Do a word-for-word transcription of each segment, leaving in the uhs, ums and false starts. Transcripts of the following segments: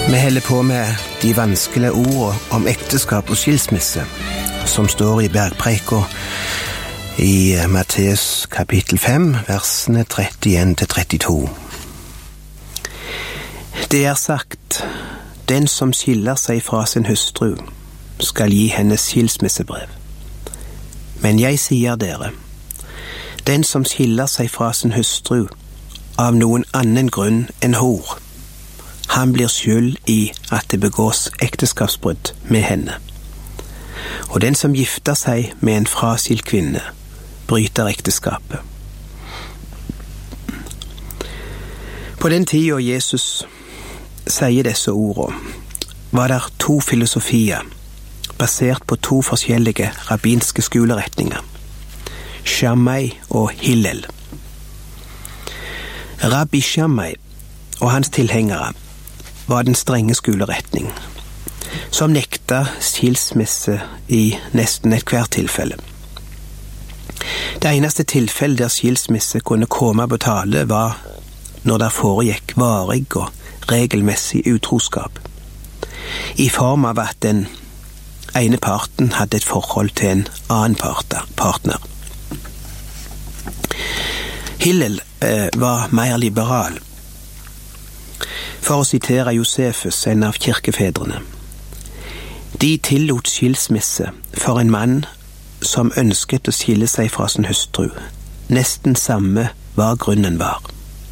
Vi holder på med de vanskelige ordene om ekteskap og skilsmisse, som står i Bergpreika i Matteus kapittel fem, versene trettien til trettito. Det er sagt, den som skiller seg fra sin hustru, skal gi hennes skilsmissebrev. Men jeg sier dere, den som skiller seg fra sin hustru av noen annen grunn enn hor, han blir skyld i at det begås ekteskapsbrudd med henne. Og den som gifter seg med en fraskilt kvinne, bryter ekteskapet. På den tiden Jesus sier disse ordene, var det to filosofier, basert på to forskjellige rabbinske skoleretninger, Shammai og Hillel. Rabbi Shammai og hans tilhengere var den strenge skoleretning, som nekta skilsmisse i nesten et hvert tilfelle. Det eneste tilfellet der skilsmisse kunne komme på tale var når det foregikk varig og regelmessig utroskap, i form av at den ene parten hadde et forhold til en annen partner. Hillel eh, var mer liberal. For å sitere Josefus, en av kirkefedrene. De tillot skilsmisse for en mann som ønsket å skille seg fra sin hustru, nesten samme hva grunnen var.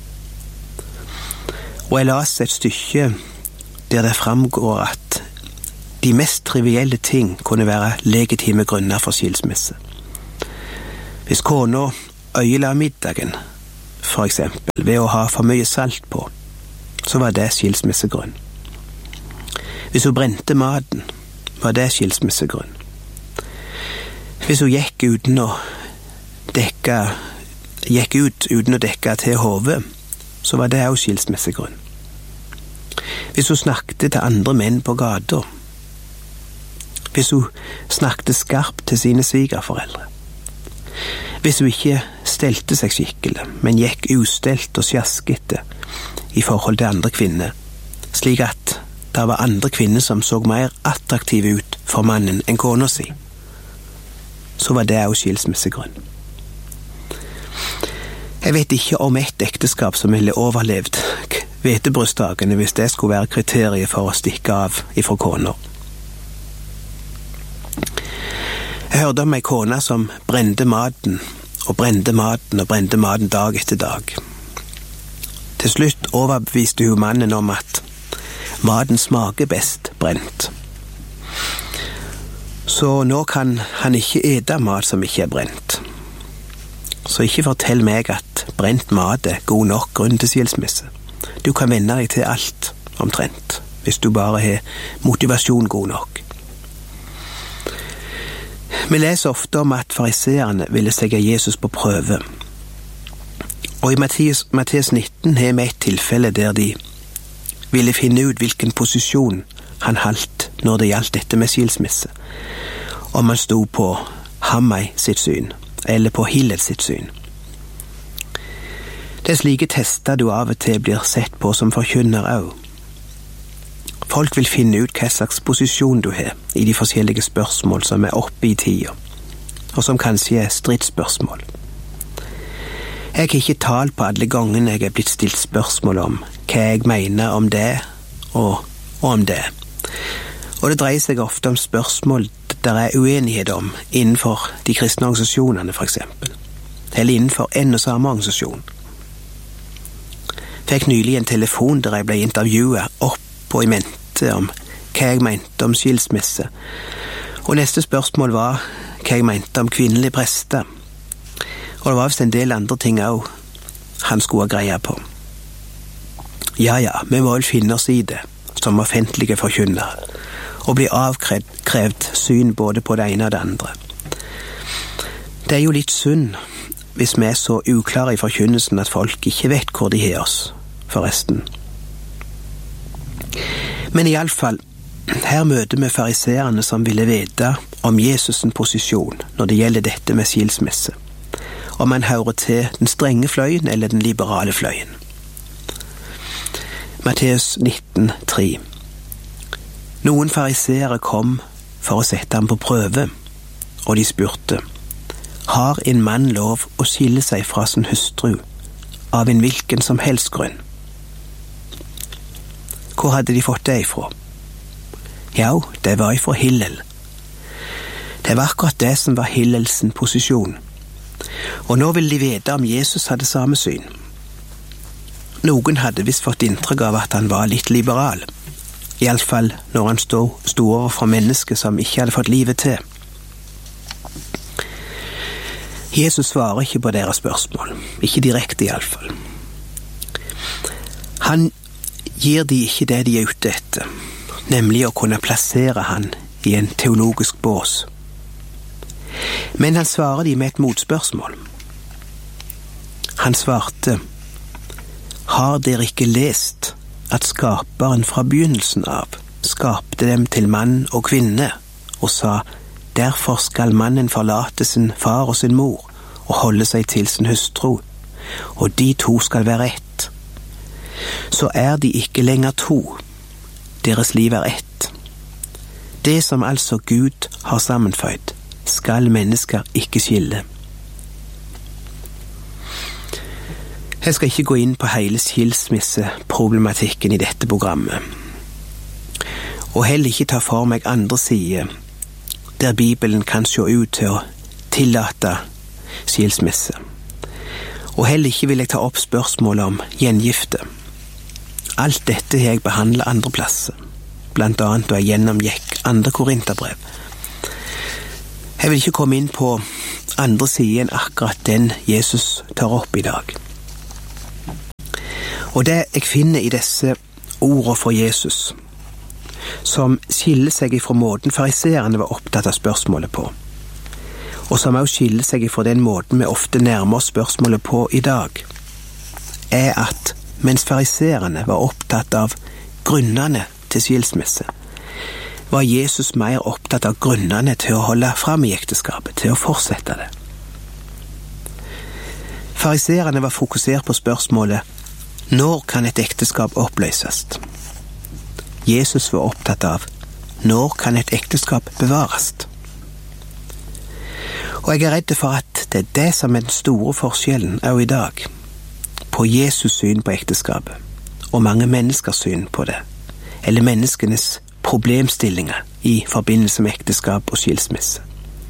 Og jeg las et stykke der det framgår at de mest trivielle ting kunne være legitime grunner for skilsmisse. Hvis kona øyela middagen, for eksempel, ved å ha for mye salt på, så var det skilsmissegrunn. Hvis hun brente maten, var det skilsmissegrunn. Hvis hun gikk uten å dekke, gikk ut uten å dekke til hodet, så var det også skilsmissegrunn. Hvis hun snakket til andre menn på gata, hvis hun snakket skarpt til sine svigerforeldre, hvis hun ikke stelte seg skikkelig, men gikk ustelt og sjaskete i forhold til andre kvinner, slik at det var andre kvinner som så mer attraktive ut for mannen enn kona si, så var det også skilsmissegrunn. Jeg vet ikke om et ekteskap som ville overlevd hvetebrødsdagene hvis det skulle være kriteriet for å stikke av ifra kona. Jeg hørte om ei kone som brente maten, og brente maten og brente maten dag etter dag. Til slutt overbeviste hun mannen om at maten smaker best brent. Så nå kan han ikke ete mat som ikke er brent. Så ikke fortell meg at brent mat er god nok grunn til skilsmisse. Du kan venne deg til alt omtrent, hvis du bare har motivasjon god nok. Vi leser ofte om at fariseerne ville sette Jesus på prøve. Og i Matteus, Matteus nitten har vi et tilfelle der de ville finne ut hvilken posisjon han holdt når det gjaldt dette med skilsmisse. Om han stod på Shammai sitt syn, eller på Hillel sitt syn. Det er slike tester du av og til blir sett på som forkynner også. Folk vil finne ut hva slags posisjon du har i de forskjellige spørsmål som er oppe i tida, og som kanskje er stridsspørsmål. Jeg har ikke talt på alle gangene jeg er blitt stilt spørsmål om hva jeg mener om det og, og om det. Og det dreier seg ofte om spørsmål der er uenighet om innenfor de kristne organisasjonene for eksempel, eller innenfor en og samme organisasjon. Jeg fikk nylig en telefon der jeg ble intervjuet opp og i mente om hva jeg mente om skilsmisse, og neste spørsmål var hva jeg mente om kvinnelige prester. Og det var vist en del andre ting også han skulle ha greie på. Ja, ja, vi må vel finne oss i det, som offentlige forkynnere, og bli avkrevd syn både på det ene og det andre. Det er jo litt synd hvis vi er så uklare i forkynnelsen at folk ikke vet hvor de har oss, forresten. Men i alle fall, her møter vi fariseerne som ville vite om Jesus' posisjon når det gjelder dette med skilsmisse. Om han hører til den strenge fløyen eller den liberale fløyen. Matteus nitten tre. Noen fariseere kom for å sette ham på prøve, og de spurte, har en mann lov å skille seg fra sin hustru av en hvilken som helst grunn? Hvor hadde de fått det ifra? Ja, det var ifra Hillel. Det var akkurat det som var Hillelsen posisjon. Og nå ville de vite om Jesus hadde samme syn. Noen hadde visst fått inntrykk av at han var litt liberal, i alle fall når han stod, stod overfor mennesker som ikke hadde fått livet til. Jesus svarer ikke på deres spørsmål, ikke direkte i alle fall. Han gir de ikke det de er ute etter, nemlig å kunne plassere han i en teologisk bås. Men han svarer de med et motspørsmål. Han svarte, har dere ikke lest at skaperen fra begynnelsen av skapte dem til mann og kvinne, og sa, derfor skal mannen forlate sin far og sin mor, og holde seg til sin hustru, og de to skal være ett. Så er de ikke lenger to, deres liv er ett. Det som altså Gud har sammenføyd, skal mennesker ikke skille. Jeg skal ikke gå inn på hele skilsmisseproblematikken i dette programmet, og heller ikke ta for meg andre sider, der Bibelen kan se ut til å tillate skilsmisse. Og heller ikke vil jeg ta opp spørsmålet om gjengifte. Alt dette har jeg behandlet andre plasser, blant annet da jeg gjennomgikk andre Korinterbrev. Jeg vil ikke komme inn på andre sider enn akkurat den Jesus tar opp i dag. Og det jeg finner i disse ordene for Jesus, som skiller seg fra måten fariseerne var opptatt av spørsmålet på, og som også skiller seg fra den måten vi ofte nærmer oss spørsmålet på i dag, er at mens fariseerne var opptatt av grunnene til skilsmisse, var Jesus mer opptatt av grunnene til å holde fram i ekteskapet, til å fortsette det. Fariseerne var fokusert på spørsmålet, når kan et ekteskap oppløses? Jesus var opptatt av, når kan et ekteskap bevares? Og jeg er redd for at det er det som er den store forskjellen også i dag, på Jesus syn på ekteskapet, og mange menneskers syn på det, eller menneskenes problemstillinger i forbindelse med ekteskap og skilsmisse.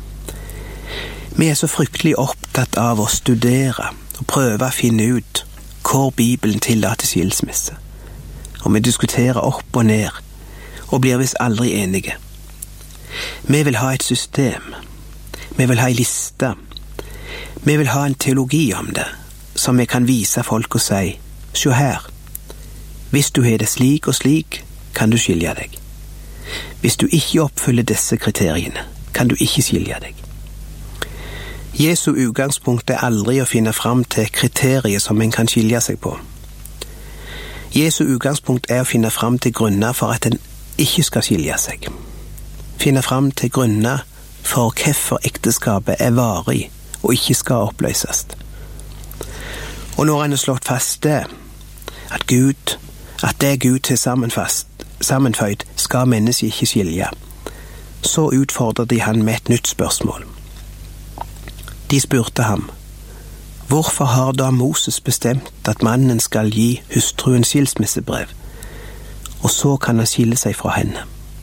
Vi er så fryktelig opptatt av å studere og prøve å finne ut hvor Bibelen tillater skilsmisse, og vi diskuterer opp og ned, og blir visst aldri enige. Vi vil ha et system, vi vil ha en liste, vi vil ha en teologi om det, som vi kan vise folk og si, se her, hvis du har det slik og slik, kan du skilje deg. Hvis du ikke oppfyller disse kriteriene, kan du ikke skilje deg. Jesu utgangspunkt er aldri å finne fram til kriterier som en kan skilje seg på. Jesu utgangspunkt er å finne fram til grunner for at en ikke skal skilje seg. Finne fram til grunner for hvorfor ekteskapet er varig og ikke skal oppløses. Og når en har slått fast det, at Gud, at det Gud til sammenføyd skal mennesket ikke skilje, så utfordrer de han med et nytt spørsmål. De spurte ham, hvorfor har da Moses bestemt at mannen skal gi hustruen skilsmissebrev, og så kan han skille seg fra henne?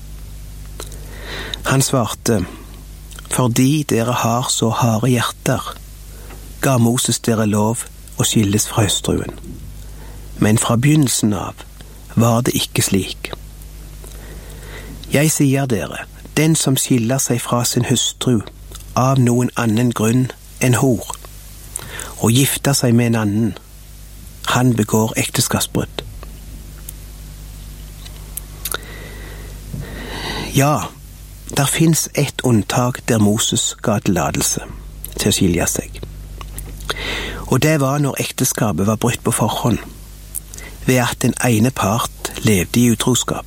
Han svarte, fordi dere har så harde hjerter, ga Moses dere lov å skilles fra hustruen. Men fra begynnelsen av var det ikke slik. Jeg sier dere, den som skiller seg fra sin hustru av noen annen grunn enn hor, og gifter seg med en annen, han begår ekteskapsbrudd. Ja, der finnes et unntak der Moses ga tillatelse til å skilje seg. Og det var når ekteskapet var brutt på forhånd, ved at den ene part levde i utroskap,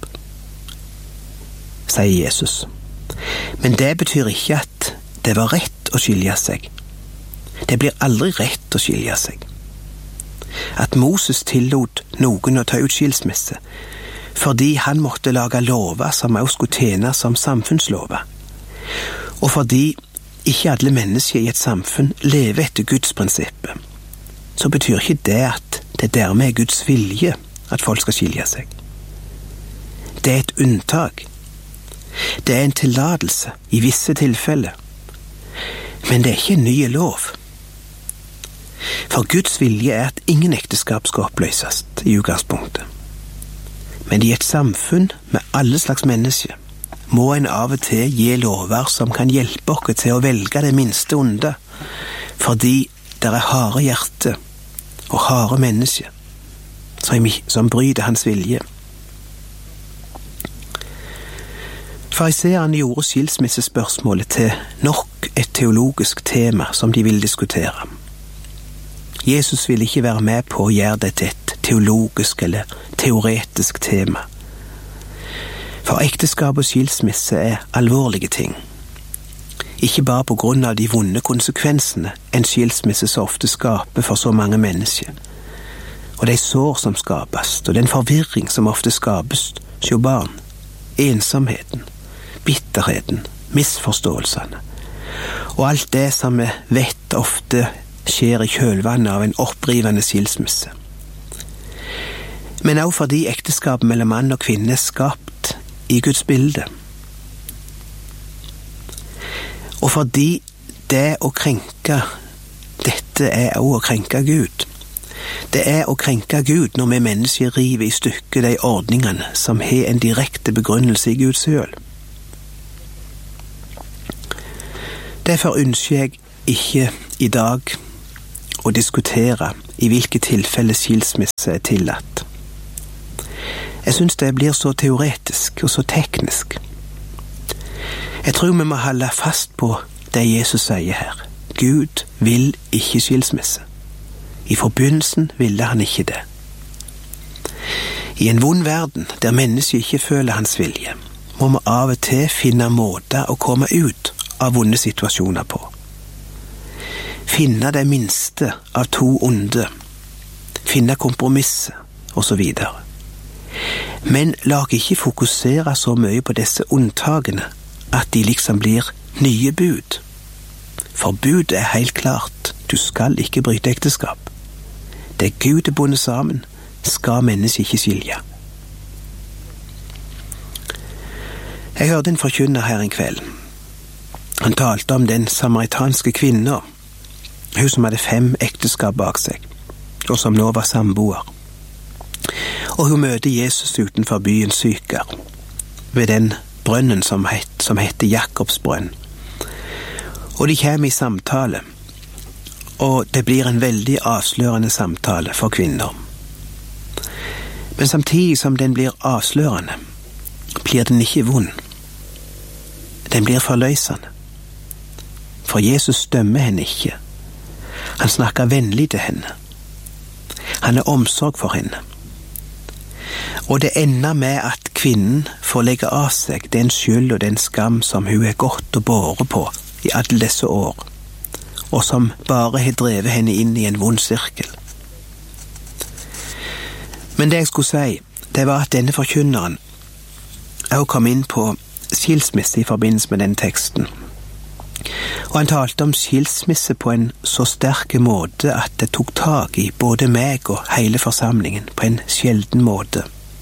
sier Jesus. Men det betyr ikke at det var rett å skilje seg. Det blir aldri rett å skilje seg. At Moses tillot noen å ta ut skilsmisse, fordi han måtte lage lover som også skulle tjene som samfunnslover, og fordi ikke alle mennesker i et samfunn lever etter Guds prinsipper, så betyr ikke det at det dermed er Guds vilje at folk skal skilje seg. Det er et unntak. Det er en tillatelse i visse tilfeller. Men det er ikke en ny lov. For Guds vilje er at ingen ekteskap skal oppløses i utgangspunktet. Men i et samfunn med alle slags mennesker må en av og til gi lover som kan hjelpe oss til å velge det minste onde, fordi det er harde hjerte og harde mennesker som, som bryter hans vilje. Fariseerne gjorde skilsmissespørsmålet til nok et teologisk tema som de ville diskutere. Jesus ville ikke være med på å gjøre det til et teologisk eller teoretisk tema. For ekteskap og skilsmisse er alvorlige ting. Ikke bare på grunn av de vonde konsekvensene en skilsmisse så ofte skaper for så mange mennesker, og de sår som skapes, og den forvirring som ofte skapes hos barn, ensomheten, bitterheten, misforståelsene, og alt det som vi vet ofte skjer i kjølvannet av en opprivende skilsmisse. Men også fordi ekteskapet mellom mann og kvinne er skapt i Guds bilde. Og fordi det å krenke dette er også å krenke Gud. Det er å krenke Gud når vi mennesker river i stykker de ordningene som har en direkte begrunnelse i Gud selv. Derfor ønsker jeg ikke i dag å diskutere i hvilke tilfeller skilsmisse er tillatt. Jeg synes det blir så teoretisk og så teknisk. Jeg tror vi må holde fast på det Jesus sier her. Gud vil ikke skilsmisse. I forbindelsen ville han ikke det. I en vond verden, der mennesker ikke føler hans vilje, må vi av og til finne måter å komme ut av vonde situasjoner på. Finne det minste av to onde, finne kompromisser, og så videre. Men la ikke fokusere så mye på disse unntakene at de liksom blir nye bud. For budet er helt klart, du skal ikke bryte ekteskap. Det Gud er bundet sammen, skal mennesket ikke skilje. Jeg hørte en forkynner her en kveld. Han talte om den samaritanske kvinnen, hun som hadde fem ekteskap bak seg, og som nå var samboer. Og hun møter Jesus utenfor byen Syker, ved den brønnen som, het, som heter Jakobs brønn. Og de kommer i samtale, og det blir en veldig avslørende samtale for kvinner. Men samtidig som den blir avslørende, blir den ikke vond. Den blir forløsende. For Jesus dømmer henne ikke. Han snakker vennlig til henne. Han er omsorg for henne. Og det ender med at kvinnen får legge av seg den skyld og den skam som hun er gått og båret på i alle disse år, og som bare har drevet henne inn i en vond sirkel. Men det jeg skulle si, det var at denne forkynneren også kom inn på skilsmisse i forbindelse med den teksten. Og han talte om skilsmisse på en så sterk måte at det tok tag i både meg og hele forsamlingen på en sjelden måte.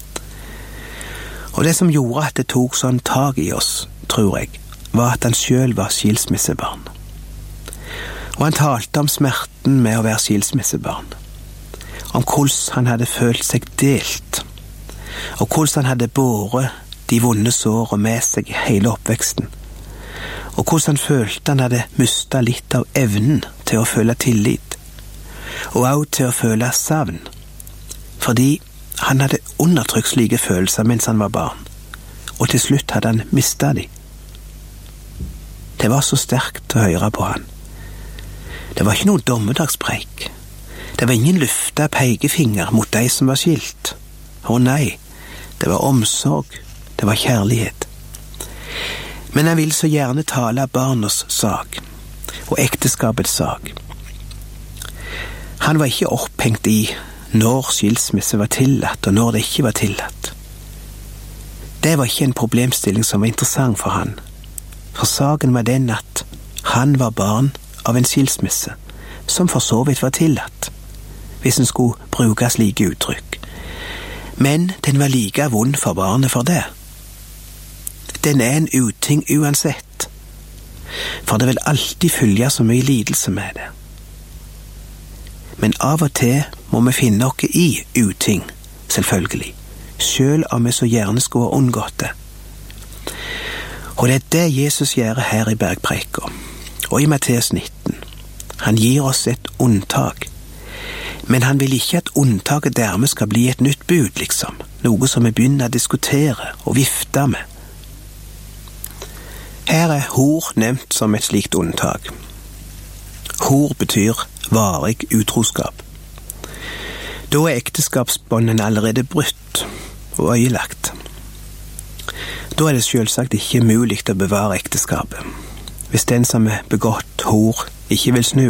Og det som gjorde at det tok sånn tag i oss, tror jeg, var at han selv var skilsmissebarn. Og han talte om smerten med å være skilsmissebarn. Om hvordan han hadde følt seg delt, og hvordan han hadde båret de vonde sårene med seg i hele oppveksten, og hvordan han følte han hadde mistet litt av evnen til å føle tillit, og også til å føle savn, fordi han hadde undertrykt slike følelser mens han var barn, og til slutt hadde han mistet dem. Det var så sterkt å høre på han. Det var ikke noe dommedagspreik. Det var ingen løftet pekefinger mot de som var skilt. Å nei, det var omsorg, det var kjærlighet. Men han vil så gjerne tale barnas sak, og ekteskapets sak. Han var ikke opphengt i når skilsmisse var tillatt, og når det ikke var tillatt. Det var ikke en problemstilling som var interessant for han. For saken var den at han var barn av en skilsmisse, som for så vidt var tillatt, hvis en skulle bruke slike uttrykk. Men den var like vond for barnet for det. Den er en uting uansett, for det vil alltid følge så mye lidelse med det. Men av og til må vi finne noe i uting, selvfølgelig, selv om vi så gjerne skulle ha unngått det. Og det er det Jesus gjør her i bergpreika, og i Matteus nitten. Han gir oss et unntak, men han vil ikke at unntaket dermed skal bli et nytt bud, liksom, noe som vi begynner å diskutere og vifte med. Her er hor nevnt som et slikt unntak. Hor betyr varig utroskap. Da er ekteskapsbåndene allerede brutt og øyelagt. Da er det selvsagt ikke mulig å bevare ekteskapet, hvis den som er begått hor ikke vil snu.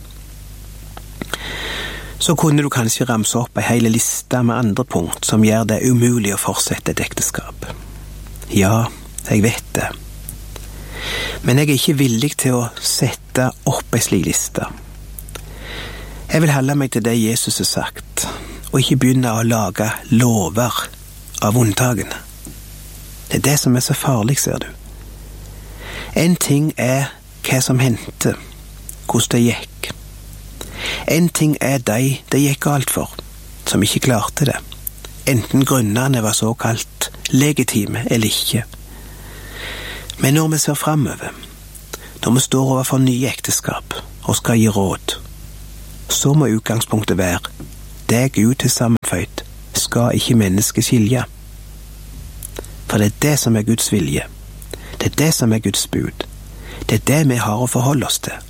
Så kunne du kanskje ramse opp en hele liste med andre punkt som gjør det umulig å fortsette et ekteskap. Ja, jeg vet det. Men jeg er ikke villig til å sette opp en slik liste. Jeg vil holde meg til det Jesus har sagt, og ikke begynne å lage lover av unntakene. Det er det som er så farlig, ser du. En ting er hva som hendte, hvordan det gikk. En ting er de det gikk galt for, som ikke klarte det, enten grunnene var såkalt legitime eller ikke. Men når vi ser fremover, når vi står overfor nye ekteskap og skal gi råd, så må utgangspunktet være det Gud har sammenføyd, skal ikke mennesket skilje. For det er det som er Guds vilje. Det er det som er Guds bud. Det er det vi har å forholde oss til.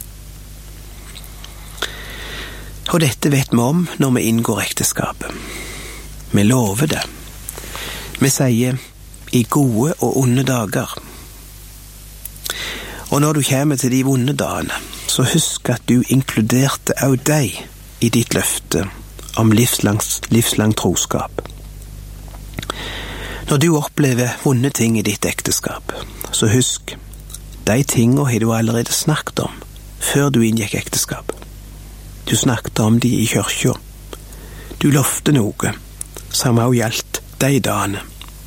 Og dette vet vi om når vi inngår ekteskapet. Vi lover det. Vi sier i gode og onde dager. Og når du kommer til de vonde dagene, så husk at du inkluderte også deg i ditt løfte om livslang, livslang troskap. Når du opplever vonde ting i ditt ekteskap, så husk, de tingene har du allerede snakket om før du inngikk ekteskap. Du snakket om de i kirka. Du lovte noe som også gjaldt de dagene.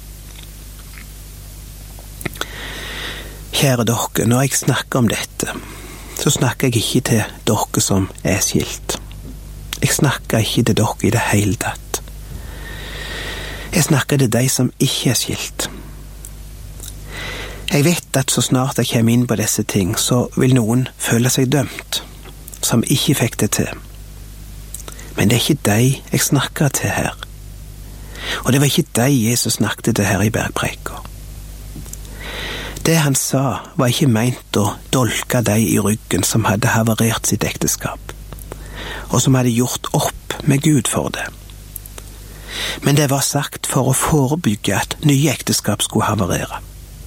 Kjære dere, når jeg snakker om dette, så snakker jeg ikke til dere som er skilt. Jeg snakker ikke til dere i det hele tatt. Jeg snakker til de som ikke er skilt. Jeg vet at så snart jeg kommer inn på disse ting, så vil noen føle seg dømt, som ikke fikk det til. Men det er ikke de jeg snakker til her. Og det var ikke de Jesus snakket til her i bergpreika. Det han sa var ikke meint å dolke de i ryggen som hadde havarert sitt ekteskap, og som hadde gjort opp med Gud for det. Men det var sagt for å forebygge at nye ekteskap skulle havarere.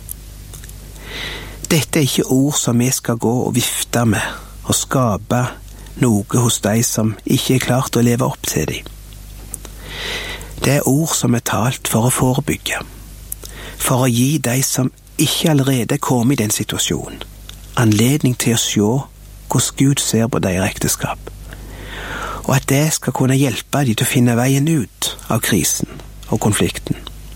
Dette er ikke ord som vi skal gå og vifte med og skape noe hos de som ikke er klart å leve opp til dem. Det er ord som er talt for å forebygge, for å gi de som ikke allerede kom i den situasjonen, anledning til å se hvordan Gud ser på deres ekteskap, og at det skal kunne hjelpe dem til å finne veien ut av krisen og konflikten.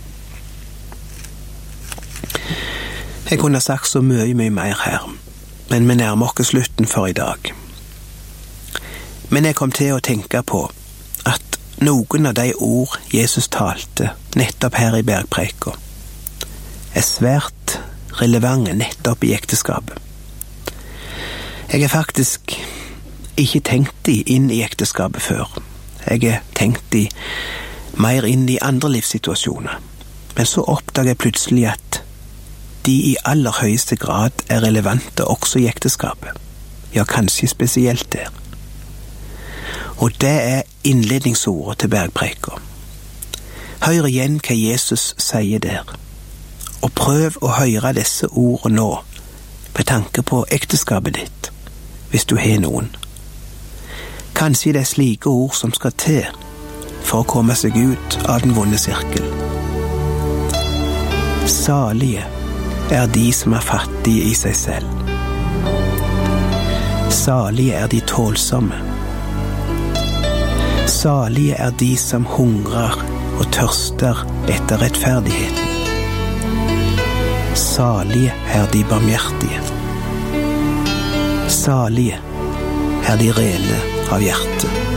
Jeg kunne sagt så mye, mye mer her, men vi nærmer oss slutten for i dag. Men jeg kom til å tenke på at noen av de ord Jesus talte nettopp her i bergpreika er svært relevante nettopp i ekteskapet. Jeg har faktisk ikke tenkt de inn i ekteskapet før. Jeg har tenkt de mer inn i andre livssituasjoner. Men så oppdager jeg plutselig at de i aller høyeste grad er relevante også i ekteskapet. Ja, kanskje spesielt der. Og det er innledningsordet til bergpreika. Hør igjen hva Jesus sier der. Og prøv å høre disse ordene nå, med tanke på ekteskapet ditt, hvis du har noen. Kanskje det er slike ord som skal til for å komme seg ut av den vonde sirkel. Salige er de som er fattige i seg selv. Salige er de tålsomme. Salige er de som hungrer og tørster etter rettferdigheten. Salige er de barmhjertige. Salige er de rene av hjerte.